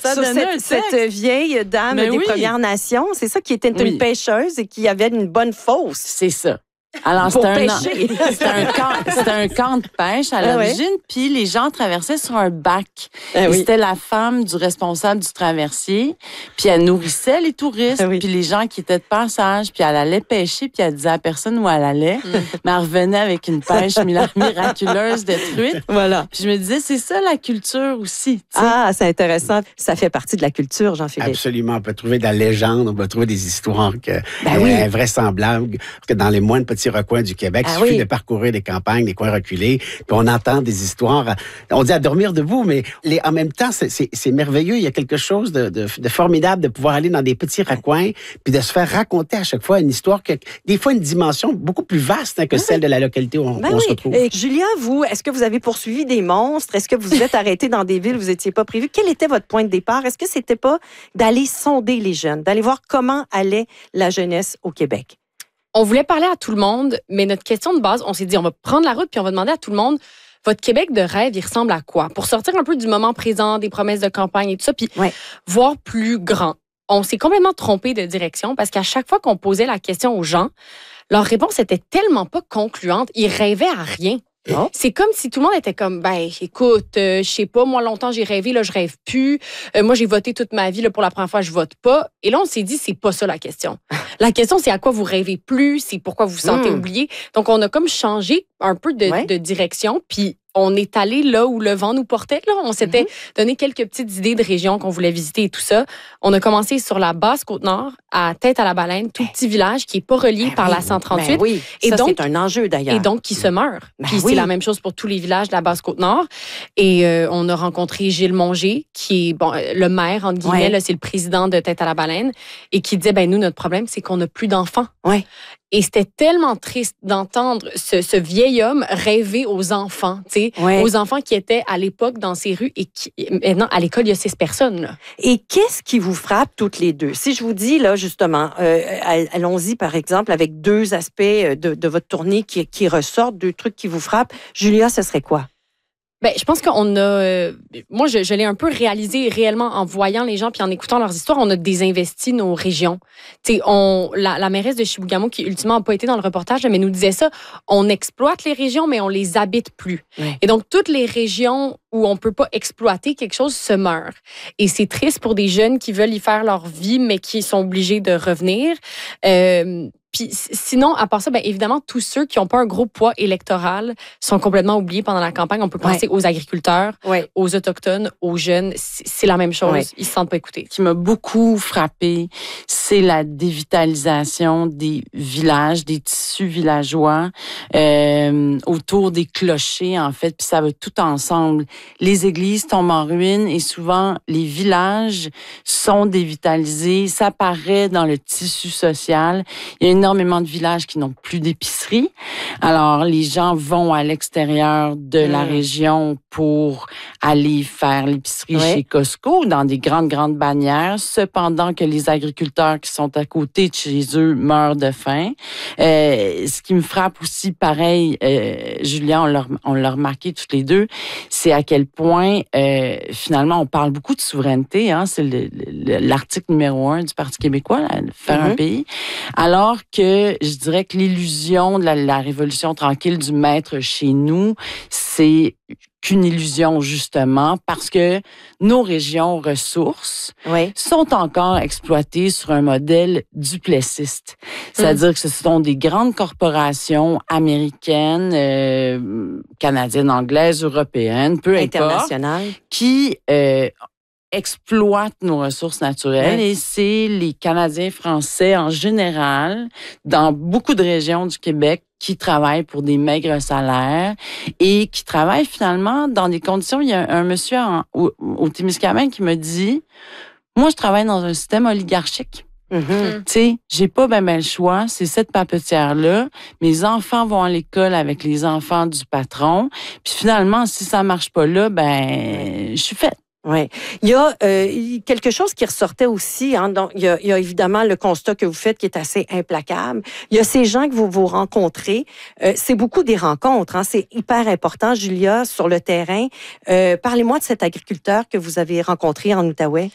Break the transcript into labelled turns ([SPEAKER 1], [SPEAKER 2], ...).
[SPEAKER 1] Ça
[SPEAKER 2] sur
[SPEAKER 1] donnait un
[SPEAKER 2] cette vieille dame des Premières Nations. C'est ça qui était une pêcheuse et qui avait une bonne fosse.
[SPEAKER 1] C'est ça. Alors, c'était un camp de pêche à l'origine, puis les gens traversaient sur un bac. C'était la femme du responsable du traversier, puis elle nourrissait les touristes, puis les gens qui étaient de passage, puis elle allait pêcher, puis elle disait à personne où elle allait, mais elle revenait avec une pêche miraculeuse de truites.
[SPEAKER 2] Voilà.
[SPEAKER 1] Puis je me disais, c'est ça la culture aussi. T'sais.
[SPEAKER 2] Ah, c'est intéressant. Ça fait partie de la culture, Jean-Philippe.
[SPEAKER 3] Absolument. On peut trouver de la légende, on peut trouver des histoires invraisemblables, que dans les moindres petits recoins du Québec, il suffit de parcourir des campagnes, des coins reculés, puis on entend des histoires, on dit à dormir debout, mais en même temps, c'est merveilleux. Il y a quelque chose de formidable de pouvoir aller dans des petits recoins, puis de se faire raconter à chaque fois une histoire, des fois une dimension beaucoup plus vaste que celle de la localité où on se retrouve.
[SPEAKER 2] Et Julia, vous, est-ce que vous avez poursuivi des monstres? Est-ce que vous êtes arrêté dans des villes où vous n'étiez pas prévu? Quel était votre point de départ? Est-ce que c'était pas d'aller sonder les jeunes, d'aller voir comment allait la jeunesse au Québec?
[SPEAKER 4] On voulait parler à tout le monde, mais notre question de base, on s'est dit, on va prendre la route puis on va demander à tout le monde, votre Québec de rêve, il ressemble à quoi? Pour sortir un peu du moment présent, des promesses de campagne et tout ça, puis voir plus grand. On s'est complètement trompé de direction parce qu'à chaque fois qu'on posait la question aux gens, leur réponse était tellement pas concluante, ils rêvaient à rien. Oh. C'est comme si tout le monde était comme, écoute, je sais pas, moi longtemps j'ai rêvé, là je rêve plus. Moi j'ai voté toute ma vie, là pour la première fois je vote pas. Et là on s'est dit, c'est pas ça la question. La question c'est à quoi vous rêvez plus, c'est pourquoi vous vous sentez oublié. Donc on a comme changé un peu de direction, puis on est allé là où le vent nous portait. Là. On s'était donné quelques petites idées de régions qu'on voulait visiter et tout ça. On a commencé sur la Basse-Côte-Nord, à Tête-à-la-Baleine, tout petit village qui n'est pas relié par la 138.
[SPEAKER 2] Et ça, c'est un enjeu d'ailleurs.
[SPEAKER 4] Et donc, qui se meurt. Puis c'est la même chose pour tous les villages de la Basse-Côte-Nord. Et on a rencontré Gilles Mongé, qui est le maire, entre guillemets, là, c'est le président de Tête-à-la-Baleine, et qui disait, nous, notre problème, c'est qu'on n'a plus d'enfants. Et c'était tellement triste d'entendre ce vieil homme rêver aux enfants, aux enfants qui étaient à l'époque dans ces rues et qui, maintenant, à l'école, il y a 6 personnes. Là.
[SPEAKER 2] Et qu'est-ce qui vous frappe toutes les deux? Si je vous dis, là, justement, allons-y, par exemple, avec 2 aspects de votre tournée qui ressortent, 2 trucs qui vous frappent. Julia, ce serait quoi?
[SPEAKER 4] Je pense qu'on a... moi, je l'ai un peu réalisé réellement en voyant les gens puis en écoutant leurs histoires. On a désinvesti nos régions. La mairesse de Chibougamau, qui ultimement n'a pas été dans le reportage, mais nous disait ça, on exploite les régions, mais on les habite plus. Et donc, toutes les régions où on peut pas exploiter quelque chose se meurent. Et c'est triste pour des jeunes qui veulent y faire leur vie, mais qui sont obligés de revenir. Puis sinon, à part ça, évidemment, tous ceux qui n'ont pas un gros poids électoral sont complètement oubliés pendant la campagne. On peut penser aux agriculteurs, aux Autochtones, aux jeunes. C'est la même chose. Ils ne se sentent pas écoutés.
[SPEAKER 1] Ce qui m'a beaucoup frappé, c'est la dévitalisation des villages, des tissus villageois, autour des clochers, en fait. Puis ça va tout ensemble. Les églises tombent en ruine et souvent, les villages sont dévitalisés. Ça paraît dans le tissu social. Il y a énormément de villages qui n'ont plus d'épicerie. Alors, les gens vont à l'extérieur de la région pour aller faire l'épicerie chez Costco, dans des grandes bannières, cependant que les agriculteurs qui sont à côté de chez eux meurent de faim. Ce qui me frappe aussi, pareil, Julia, on l'a remarqué toutes les deux, c'est à quel point, finalement, on parle beaucoup de souveraineté. C'est l'article numéro 1 du Parti québécois, là, faire un pays. Alors que je dirais que l'illusion de la révolution tranquille du maître chez nous, c'est qu'une illusion, justement, parce que nos régions ressources sont encore exploitées sur un modèle duplessiste. C'est-à-dire que ce sont des grandes corporations américaines, canadiennes, anglaises, européennes, peu importe, qui exploitent nos ressources naturelles et c'est les Canadiens français en général, dans beaucoup de régions du Québec, qui travaillent pour des maigres salaires et qui travaillent finalement dans des conditions... Il y a un monsieur au Témiscamingue qui me dit, moi, je travaille dans un système oligarchique. Tu sais, j'ai pas le choix, c'est cette papetière-là. Mes enfants vont à l'école avec les enfants du patron. Puis finalement, si ça marche pas là, je suis faite.
[SPEAKER 2] Oui. Il y a quelque chose qui ressortait aussi. Donc, il y a évidemment le constat que vous faites qui est assez implacable. Il y a ces gens que vous rencontrez. C'est beaucoup des rencontres. C'est hyper important, Julia, sur le terrain. Parlez-moi de cet agriculteur que vous avez rencontré en Outaouais.